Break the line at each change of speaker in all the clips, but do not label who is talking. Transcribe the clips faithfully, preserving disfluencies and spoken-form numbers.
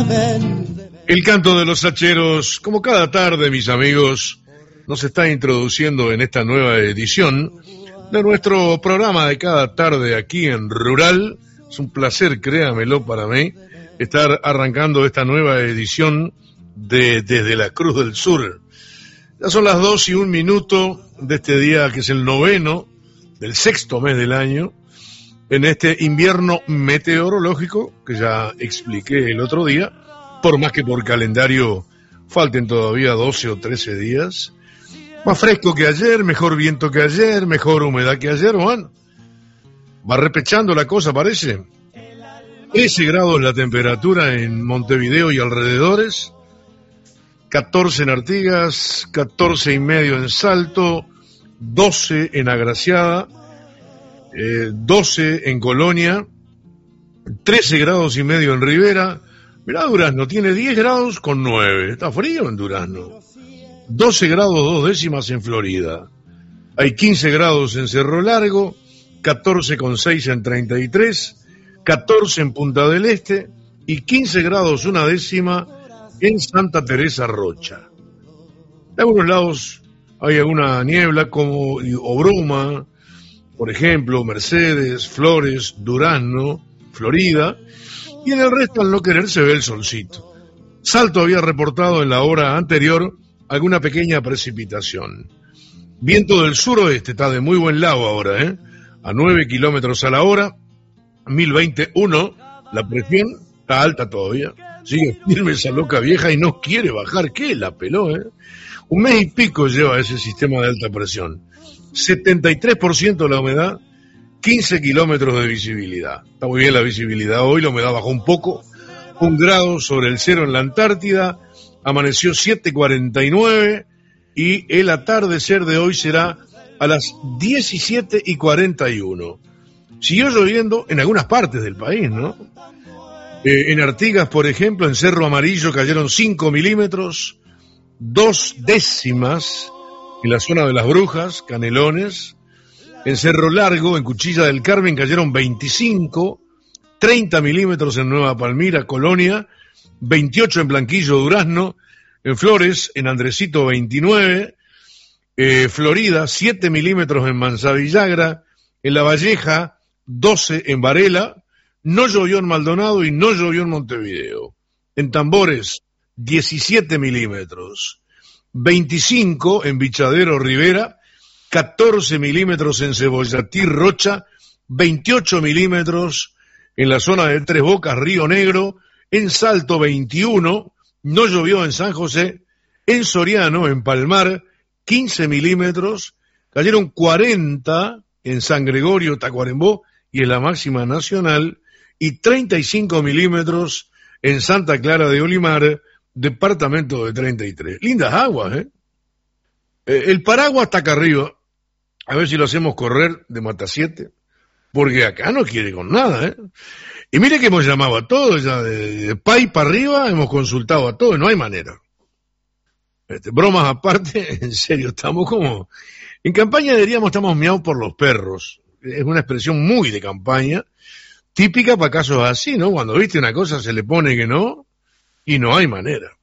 El canto de los hacheros, como cada tarde, mis amigos, nos está introduciendo en esta nueva edición de nuestro programa de cada tarde aquí en Rural. Es un placer, créamelo, para mí, estar arrancando esta nueva edición de Desde la Cruz del Sur. Ya son las dos y un minuto de este día, que es el noveno del sexto mes del año, en este invierno meteorológico que ya expliqué el otro día, por más que por calendario falten todavía doce o trece días. Más fresco que ayer, mejor viento que ayer, mejor humedad que ayer, bueno. Va repechando la cosa, parece. trece grados la temperatura en Montevideo y alrededores, catorce en Artigas, catorce y medio en Salto, doce en Agraciada, eh, doce en Colonia, trece grados y medio en Rivera. Mirá, Durazno tiene diez grados con nueve, está frío en Durazno. doce grados dos décimas en Florida. Hay quince grados en Cerro Largo, catorce con seis en treinta y tres, catorce en Punta del Este y quince grados una décima en Santa Teresa Rocha. De algunos lados hay alguna niebla como o bruma, por ejemplo, Mercedes, Flores, Durazno, Florida, y en el resto, al no querer, se ve el solcito. Salto había reportado en la hora anterior alguna pequeña precipitación. Viento del suroeste, está de muy buen lado ahora, ¿eh? A nueve kilómetros a la hora, mil veintiuno, la presión está alta todavía, sigue firme esa loca vieja y no quiere bajar. ¿Qué? La peló, ¿eh? Un mes y pico lleva ese sistema de alta presión. setenta y tres por ciento la humedad, quince kilómetros de visibilidad. Está muy bien la visibilidad hoy, la humedad bajó un poco, un grado sobre el cero en la Antártida, amaneció siete cuarenta y nueve y el atardecer de hoy será a las diecisiete y cuarenta y uno. Siguió lloviendo en algunas partes del país, ¿no? Eh, en Artigas, por ejemplo, en Cerro Amarillo cayeron cinco milímetros, dos décimas en la zona de Las Brujas, Canelones. En Cerro Largo, en Cuchilla del Carmen, cayeron veinticinco, treinta milímetros en Nueva Palmira, Colonia, veintiocho en Blanquillo, Durazno, en Flores, en Andresito, veintinueve, eh, Florida, siete milímetros en Manzavillagra, en La Valleja, doce en Varela, no llovió en Maldonado y no llovió en Montevideo. En Tambores, diecisiete milímetros, veinticinco en Bichadero, Rivera, catorce milímetros en Cebollatí, Rocha, veintiocho milímetros en la zona de Tres Bocas, Río Negro, en Salto veintiuno, no llovió en San José, en Soriano, en Palmar, quince milímetros, cayeron cuarenta en San Gregorio, Tacuarembó y en la máxima nacional, y treinta y cinco milímetros en Santa Clara de Olimar, departamento de treinta y tres. Lindas aguas, ¿eh? eh el paraguas está acá arriba. A ver si lo hacemos correr de Matasiete, porque acá no quiere con nada, ¿eh? Y mire que hemos llamado a todos, ya de, de Pai para arriba, hemos consultado a todos, no hay manera. Este, bromas aparte, en serio, estamos como... En campaña diríamos estamos miados por los perros. Es una expresión muy de campaña, típica para casos así, ¿no? Cuando viste una cosa se le pone que no, y no hay manera.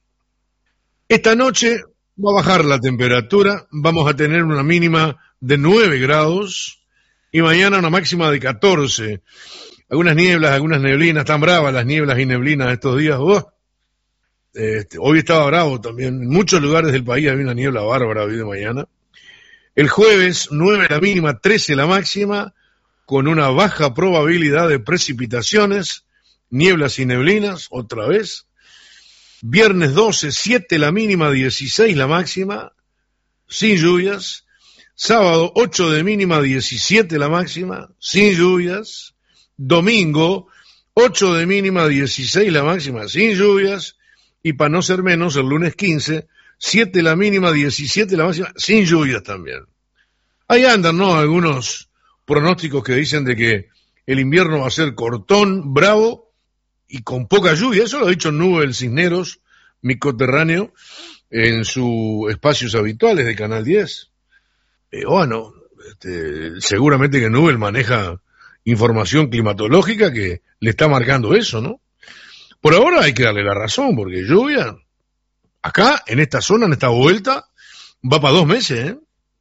Esta noche va a bajar la temperatura, vamos a tener una mínima de nueve grados y mañana una máxima de catorce. Algunas nieblas, algunas neblinas, tan bravas las nieblas y neblinas de estos días. Oh, este, hoy estaba bravo también. En muchos lugares del país había una niebla bárbara hoy de mañana. El jueves, nueve la mínima, trece la máxima, con una baja probabilidad de precipitaciones, nieblas y neblinas, otra vez. Viernes doce, siete la mínima, dieciséis la máxima, sin lluvias. Sábado, ocho de mínima, diecisiete la máxima, sin lluvias. Domingo, ocho de mínima, dieciséis la máxima, sin lluvias. Y para no ser menos, el lunes quince, siete la mínima, diecisiete la máxima, sin lluvias también. Ahí andan, ¿no? Algunos pronósticos que dicen de que el invierno va a ser cortón, bravo y con poca lluvia. Eso lo ha dicho Nubel Cisneros, mi coterráneo, en sus espacios habituales de Canal diez. Eh, bueno, este, seguramente que Nubel maneja información climatológica que le está marcando eso, ¿no? Por ahora hay que darle la razón, porque lluvia, acá, en esta zona, en esta vuelta, va para dos meses, ¿eh?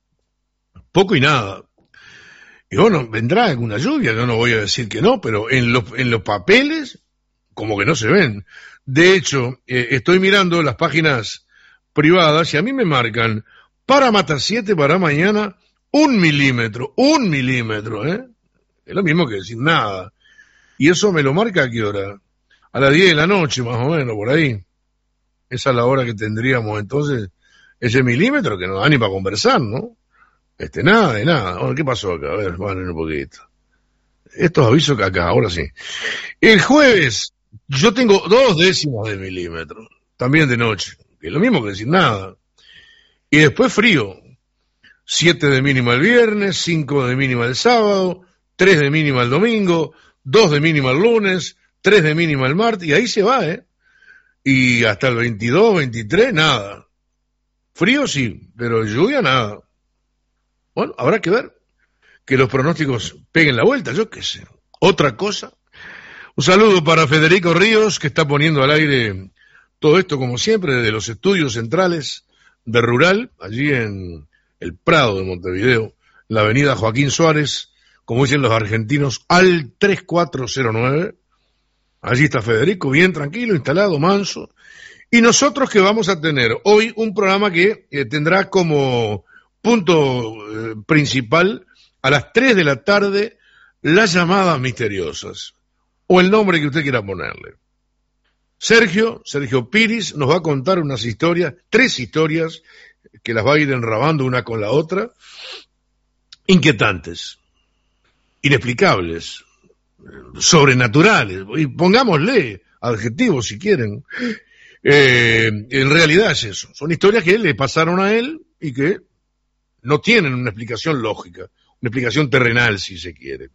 Poco y nada. Y bueno, vendrá alguna lluvia, yo no voy a decir que no, pero en los, en los papeles, como que no se ven. De hecho, eh, estoy mirando las páginas privadas y a mí me marcan para Matasiete para mañana un milímetro, un milímetro, ¿eh? Es lo mismo que decir nada. Y eso me lo marca a qué hora? A las diez de la noche, más o menos, por ahí. Esa es la hora que tendríamos entonces ese milímetro que no da ni para conversar, ¿no? Este, nada de nada. Bueno, ¿qué pasó acá? A ver, vale un poquito. Estos avisos que acá, ahora sí. El jueves, yo tengo dos décimas de milímetro, también de noche, que es lo mismo que decir nada. Y después frío. Siete de mínima el viernes, cinco de mínima el sábado, tres de mínima el domingo, dos de mínima el lunes, tres de mínima el martes, y ahí se va, ¿eh? Y hasta el veintidós, veintitrés, nada. Frío sí, pero lluvia nada. Bueno, habrá que ver que los pronósticos peguen la vuelta, yo qué sé. Otra cosa. Un saludo para Federico Ríos, que está poniendo al aire todo esto, como siempre, desde los estudios centrales de Rural, allí en el Prado de Montevideo, la avenida Joaquín Suárez, como dicen los argentinos, al tres cuatro cero nueve. Allí está Federico, bien tranquilo, instalado, manso. Y nosotros que vamos a tener hoy un programa que eh, tendrá como punto eh, principal a las tres de la tarde las llamadas misteriosas, o el nombre que usted quiera ponerle. Sergio, Sergio Piris, nos va a contar unas historias, tres historias, que las va a ir enrabando una con la otra, inquietantes, inexplicables, sobrenaturales, y pongámosle adjetivos si quieren. Eh, en realidad es eso, son historias que le pasaron a él y que no tienen una explicación lógica, una explicación terrenal si se quiere.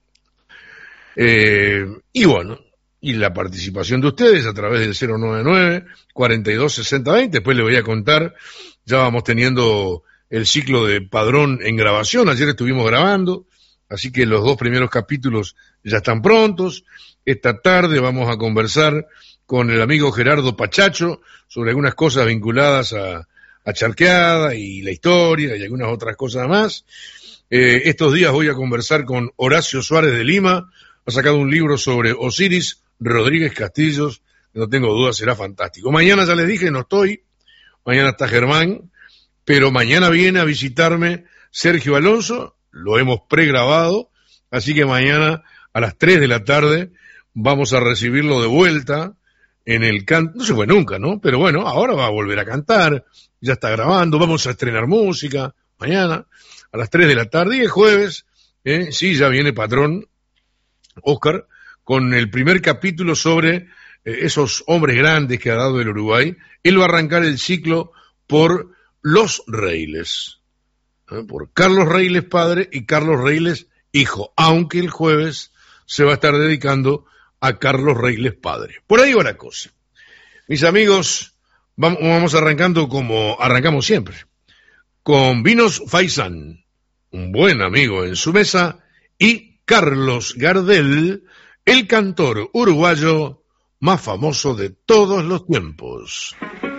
Eh, y bueno, y la participación de ustedes a través del cero noventa y nueve, cuarenta y dos, sesenta, veinte, después le voy a contar, ya vamos teniendo el ciclo de Padrón en grabación, ayer estuvimos grabando, así que los dos primeros capítulos ya están prontos. Esta tarde vamos a conversar con el amigo Gerardo Pachacho sobre algunas cosas vinculadas a, a Charqueada y la historia y algunas otras cosas más. Eh, estos días voy a conversar con Horacio Suárez de Lima, ha sacado un libro sobre Osiris Rodríguez Castillos, que no tengo duda será fantástico. Mañana ya les dije, no estoy, mañana está Germán, pero mañana viene a visitarme Sergio Alonso, lo hemos pregrabado, así que mañana a las tres de la tarde vamos a recibirlo de vuelta en el canto, no se fue nunca, ¿no? Pero bueno, ahora va a volver a cantar, ya está grabando, vamos a estrenar música, mañana a las tres de la tarde, y el jueves, eh, sí, ya viene Patrón, Oscar, con el primer capítulo sobre eh, esos hombres grandes que ha dado el Uruguay. Él va a arrancar el ciclo por Los Reiles, ¿eh? por Carlos Reiles padre y Carlos Reiles hijo, aunque el jueves se va a estar dedicando a Carlos Reiles padre. Por ahí va la cosa. Mis amigos, vamos, vamos arrancando como arrancamos siempre, con Vinos Faisán, un buen amigo en su mesa, y Carlos Gardel, el cantor uruguayo más famoso de todos los tiempos.